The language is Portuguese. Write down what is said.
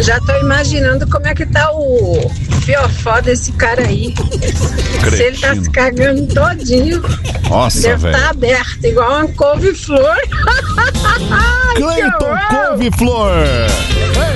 já tô imaginando como é que tá o fiofó desse cara aí. Se ele tá se cagando todinho. Nossa, deve estar aberto, igual uma couve-flor. Cleiton Couve-Flor.